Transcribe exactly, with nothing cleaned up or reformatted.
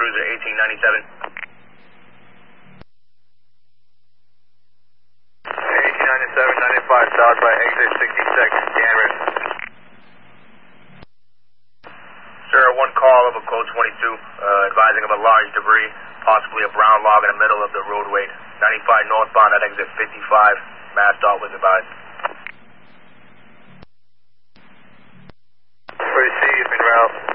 Cruiser eighteen ninety-seven. eighteen ninety-seven, ninety-five south by exit sixty-six, Danvers. Sir, one call of a code twenty-two, uh, advising of a large debris, possibly a brown log in the middle of the roadway. ninety-five northbound at exit fifty-five. Mass dot was advised. Proceed, en route.